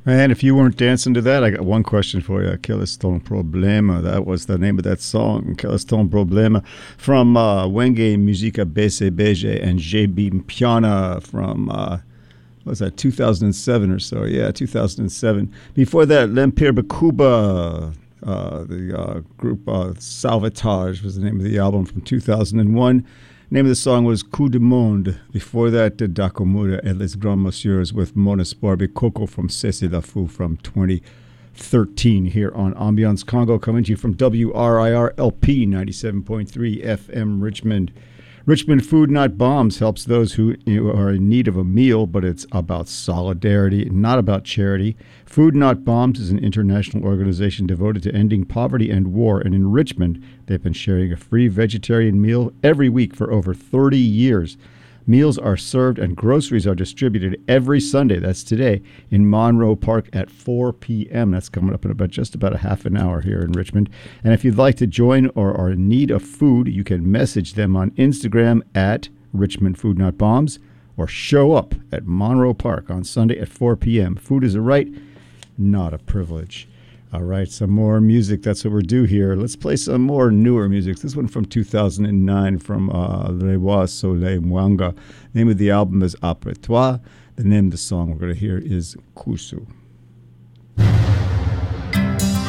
And if you weren't dancing to that, I got one question for you. Quel est ton problema? That was the name of that song. Quel est ton problema? From Wenge Musica BCBG and JB Piana from, what was that, 2007 or so? Yeah, 2007. Before that, L'Empire Bakuba, the group Salvatage was the name of the album from 2001. Name of the song was Coup de Monde. Before that, Dakomura et les Grands Messieurs with Monasport Coco from Cécile Lafou from 2013 here on Ambiance Congo, coming to you from WRIR LP 97.3 FM Richmond. Richmond Food Not Bombs helps those who are in need of a meal, but it's about solidarity, not about charity. Food Not Bombs is an international organization devoted to ending poverty and war, and in Richmond, they've been sharing a free vegetarian meal every week for over 30 years. Meals are served and groceries are distributed every Sunday, that's today, in Monroe Park at 4 p.m. That's coming up in just about a half an hour here in Richmond. And if you'd like to join or are in need of food, you can message them on Instagram at Richmond Food Not Bombs or show up at Monroe Park on Sunday at 4 p.m. Food is a right, not a privilege. All right, some more music. That's what we're due here. Let's play some more newer music. This one from 2009 from Rewa Soleil Mwanga. The name of the album is Après Toi. The name of the song we're going to hear is Kusu.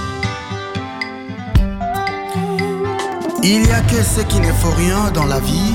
Il y a que ce qui ne faut rien dans la vie